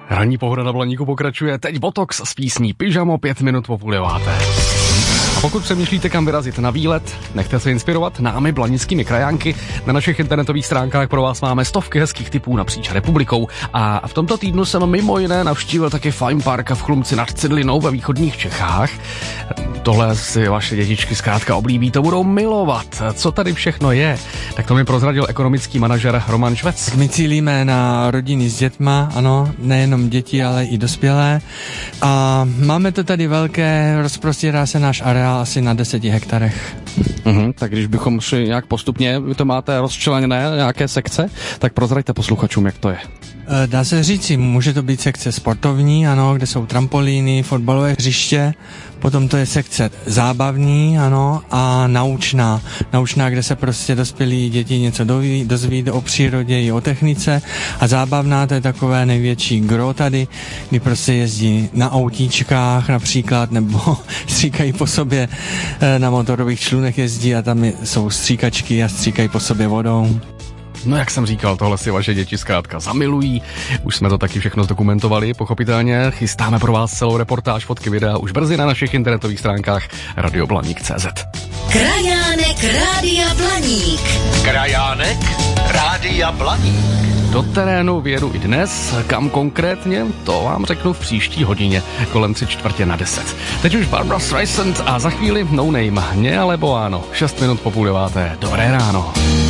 Ranní pohoda na Blaníku pokračuje, teď Botox s písní Pyžamo 5 minut po 8:30. A pokud přemýšlíte, kam vyrazit na výlet, nechte se inspirovat námi blanickými krajánky. Na našich internetových stránkách pro vás máme stovky hezkých tipů napříč republikou. A v tomto týdnu jsem mimo jiné navštívil taky Fine Park v Chlumci nad Cidlinou ve východních Čechách. Tohle si vaše dětičky zkrátka oblíbí, to budou milovat. Co tady všechno je? Tak to mi prozradil ekonomický manažer Roman Švec. My cílíme na rodiny s dětma, ano, nejenom děti, ale i dospělé. A máme to tady velké, rozprostírá se náš areál asi na 10 hektarech. Tak když bychom šli nějak postupně, vy to máte rozčleněné nějaké sekce, tak prozraďte posluchačům, jak to je. Dá se říci, může to být sekce sportovní, ano, kde jsou trampolíny, fotbalové hřiště, potom to je sekce zábavní, ano, a naučná, kde se prostě dospělí děti něco dozví o přírodě i o technice, a zábavná, to je takové největší gro tady, kdy prostě jezdí na autíčkách například, nebo stříkají po sobě na motorových člunech jezdí a tam jsou stříkačky a stříkají po sobě vodou. No jak jsem říkal, tohle si vaše děti zkrátka zamilují. Už jsme to taky všechno zdokumentovali, pochopitelně. Chystáme pro vás celou reportáž, fotky, videa už brzy na našich internetových stránkách radioblaník.cz. Krajánek Rádia Blaník. Krajánek Rádia Blaník. Do terénu vědu i dnes, kam konkrétně, to vám řeknu v příští hodině, kolem 9:45. Teď už Barbra Streisand a za chvíli No Name, mě alebo ano, 6 minut po 8:30. Dobré ráno.